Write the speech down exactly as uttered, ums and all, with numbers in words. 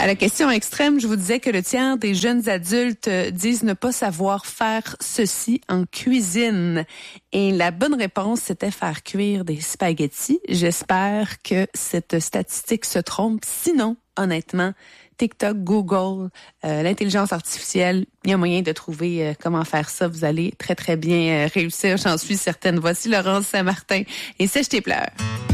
À la question extrême, je vous disais que le tiers des jeunes adultes disent ne pas savoir faire ceci en cuisine. Et la bonne réponse, c'était faire cuire des spaghettis. J'espère que cette statistique se trompe. Sinon, honnêtement, TikTok, Google, euh, l'intelligence artificielle, il y a moyen de trouver euh, comment faire ça. Vous allez très, très bien euh, réussir, j'en suis certaine. Voici Laurence Saint-Martin et Sèche tes pleurs.